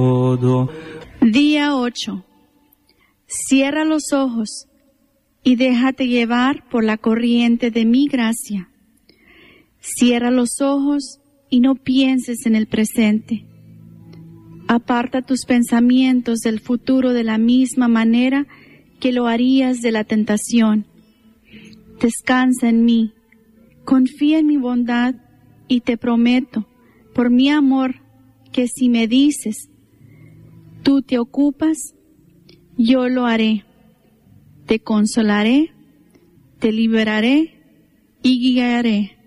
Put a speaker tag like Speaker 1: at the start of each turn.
Speaker 1: Día 8. Cierra los ojos y déjate llevar por la corriente de mi gracia. Cierra los ojos y no pienses en el presente. Aparta tus pensamientos del futuro de la misma manera que lo harías de la tentación. Descansa en mí, confía en mi bondad y te prometo, por mi amor, que si me dices, tú te ocupas, yo lo haré. Te consolaré, te liberaré y guiaré.